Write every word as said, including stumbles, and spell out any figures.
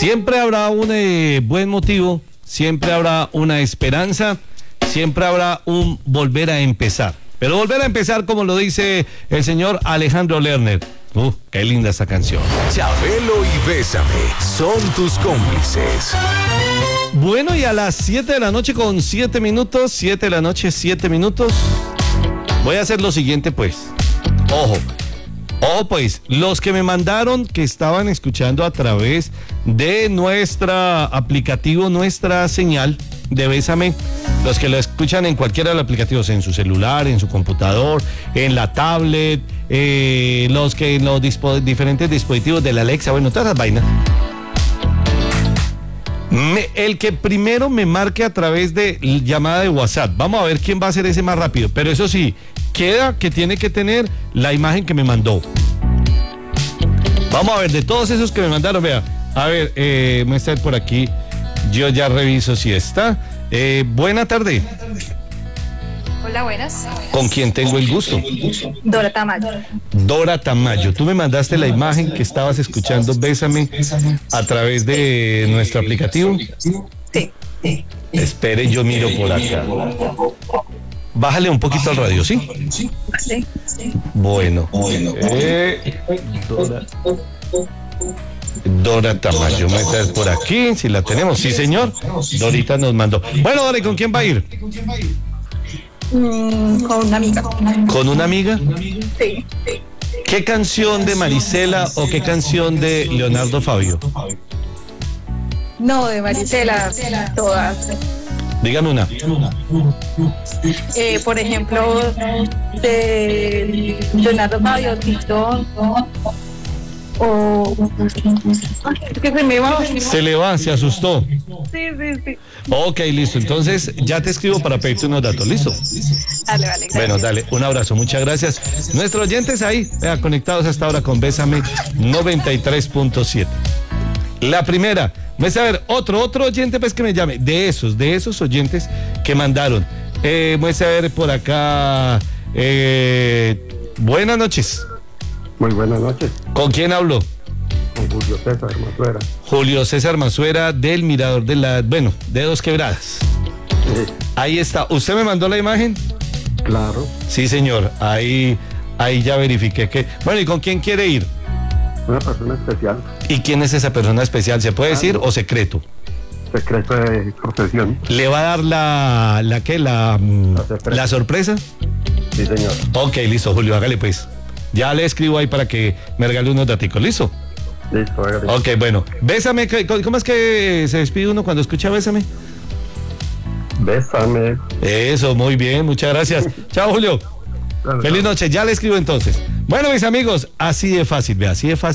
Siempre habrá un eh, buen motivo, siempre habrá una esperanza, siempre habrá un volver a empezar. Pero volver a empezar, como lo dice el señor Alejandro Lerner. Uh, qué linda esta canción. Chabelo y Bésame son tus cómplices. Bueno, y a las siete de la noche con siete minutos, siete de la noche, siete minutos, voy a hacer lo siguiente, pues. Ojo, ojo, pues, los que me mandaron que estaban escuchando a través de nuestra aplicativo, nuestra señal de Bésame, los que lo escuchan en cualquiera de los aplicativos, en su celular, en su computador, en la tablet, eh, los que en los dispo- diferentes dispositivos de la Alexa, bueno, todas las vainas. Me, el que primero me marque a través de llamada de WhatsApp, vamos a ver quién va a ser ese más rápido, pero eso sí, queda que tiene que tener la imagen que me mandó. Vamos a ver, de todos esos que me mandaron, vea, a ver, eh, muestra por aquí. Yo ya reviso si está. Eh, buena tarde. Hola, buenas. ¿Con quién tengo el gusto? Dora Tamayo. Dora Tamayo. Tú me mandaste la imagen que estabas escuchando Bésame a través de nuestro aplicativo. Sí. Espere, yo miro por acá. Bájale un poquito al radio, ¿sí? Sí. Bueno. Eh, Dora. Dora Tamayo, metas por aquí, si la tenemos, sí señor, Dorita nos mandó. Bueno, Dora, ¿y con quién va a ir? Mm, con una amiga. ¿Con una amiga? Sí. ¿Qué canción de Marisela o qué canción de Leonardo Fabio? No, de Marisela, todas. Dígame una. Eh, por ejemplo, de Leonardo Fabio, Tito, o... Es que se me va. Se le va, se asustó. Sí, sí, sí. Ok, listo, entonces ya te escribo para pedirte unos datos, ¿listo? Dale, vale. Gracias. Bueno, dale, un abrazo, muchas gracias. Nuestros oyentes ahí, vea, conectados hasta ahora con Bésame noventa y tres punto siete. La primera, vamos a ver, otro, otro oyente pues que me llame, de esos, de esos oyentes que mandaron. Eh, vamos a ver por acá, eh, buenas noches. Muy buenas noches, ¿Con quién hablo? con Julio César Masuera. Julio César Masuera del Mirador de la, bueno, de Dos Quebradas. Sí, Ahí está, ¿usted me mandó la imagen? claro, Sí, señor, ahí, ahí ya verifiqué que, bueno, ¿y con quién quiere ir? una persona especial, ¿Y quién es esa persona especial? ¿Se puede decir o secreto? secreto de profesión. ¿Le va a dar la, la qué, la, mm, La sorpresa. la sorpresa? Sí, señor. Ok, listo, Julio, hágale pues. Ya le escribo ahí para que me regale unos daticos, ¿listo? Listo, hágale. Ok, bueno. Bésame, ¿cómo es que se despide uno cuando escucha Bésame? Bésame. Eso, muy bien, muchas gracias. Chao, Julio. Claro, Feliz claro. noche, ya le escribo entonces. Bueno, mis amigos, así de fácil, ve, así de fácil.